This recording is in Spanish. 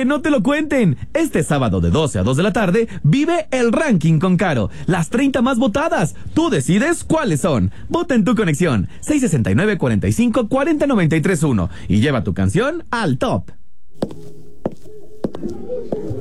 Que no te lo cuenten. Este sábado de 12 a 2 de la tarde, vive el ranking con Caro. Las 30 más votadas. Tú decides cuáles son. Vota en tu conexión. 669-45-40-93-1. Y lleva tu canción al top.